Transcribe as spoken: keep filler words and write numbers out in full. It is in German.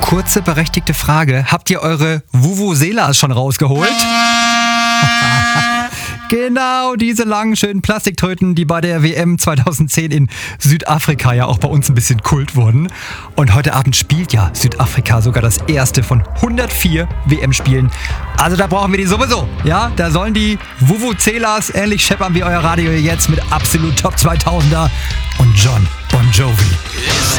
Kurze berechtigte Frage. Habt ihr eure Vuvuzelas schon rausgeholt? Genau, diese langen, schönen Plastiktröten, die bei der W M zweitausendzehn in Südafrika ja auch bei uns ein bisschen Kult wurden. Und heute Abend spielt ja Südafrika sogar das erste von hundertvier W M-Spielen. Also da brauchen wir die sowieso. Ja, da sollen die Vuvuzelas ähnlich scheppern wie euer Radio jetzt mit absolut Top zweitausender und John Bon Jovi.